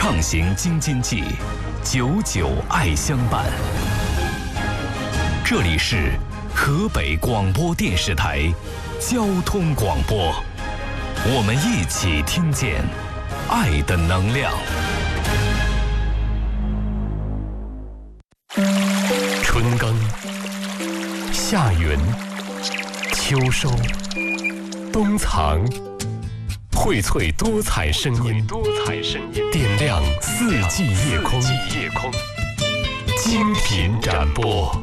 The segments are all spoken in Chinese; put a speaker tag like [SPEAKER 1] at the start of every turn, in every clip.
[SPEAKER 1] 畅行京津冀，久久爱相伴。这里是河北广播电视台交通广播，我们一起听见爱的能量。春耕、夏耘、秋收、冬藏，荟萃多彩声音，点亮四季夜空，精品展播。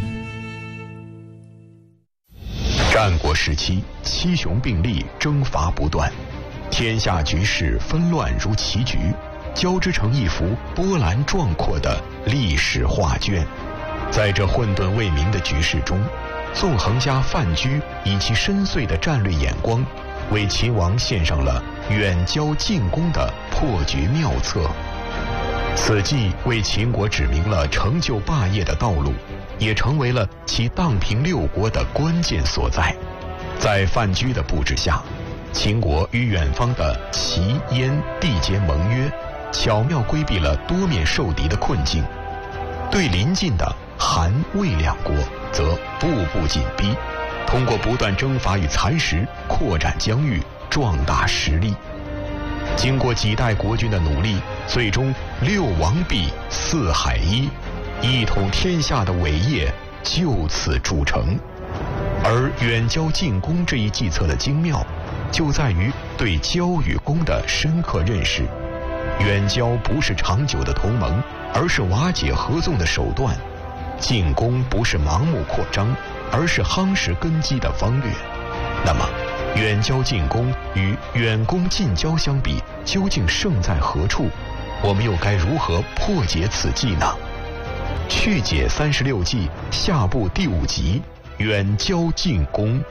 [SPEAKER 2] 战国时期，七雄并立，征伐不断，天下局势纷乱如棋局，交织成一幅波澜壮阔的历史画卷。在这混沌未明的局势中，纵横家范雎以其深邃的战略眼光，为秦王献上了远交近攻的破局妙策。此计为秦国指明了成就霸业的道路，也成为了其荡平六国的关键所在。在范雎的布置下，秦国与远方的齐、燕缔结盟约，巧妙规避了多面受敌的困境。对邻近的韩、魏两国则步步紧逼，通过不断征伐与蚕食，扩展疆域，壮大实力。经过几代国君的努力，最终六王毕，四海一，一统天下的伟业就此铸成。而远交近攻这一计策的精妙，就在于对交与攻的深刻认识。远交不是长久的同盟，而是瓦解合纵的手段；进攻不是盲目扩张，而是夯实根基的方略。那么，远交近攻与远攻近交相比，究竟胜在何处？我们又该如何破解此计呢？去解36计下部第5集：远交近攻。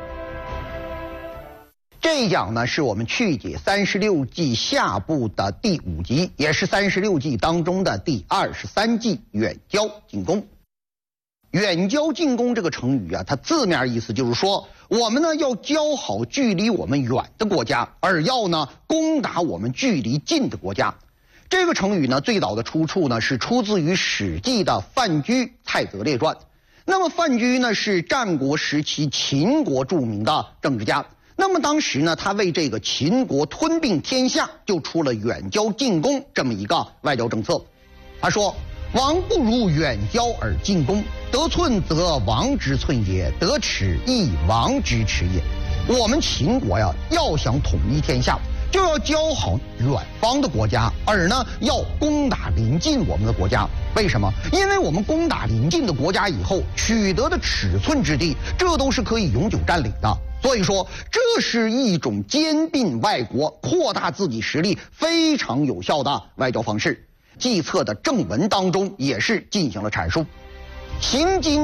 [SPEAKER 3] 这一讲呢，是我们去解36计下部的第5集，也是36计当中的第23计远交近攻。远交近攻这个成语啊，它字面意思就是说，我们呢要交好距离我们远的国家，而要呢攻打我们距离近的国家。这个成语呢，最早的出处呢是出自于《史记》的范雎《太则列传》。那么范雎呢是战国时期秦国著名的政治家。那么当时呢，他为这个秦国吞并天下，就出了远交近攻这么一个外交政策。他说：“王不如远交而近攻，得寸则王之寸也，得尺亦王之尺也。”我们秦国呀，要想统一天下，就要交好远方的国家，而呢要攻打临近我们的国家。为什么？因为我们攻打临近的国家以后，取得的尺寸之地，这都是可以永久占领的。所以说，这是一种兼并外国、扩大自己实力非常有效的外交方式。计策的正文当中也是进行了阐述。行经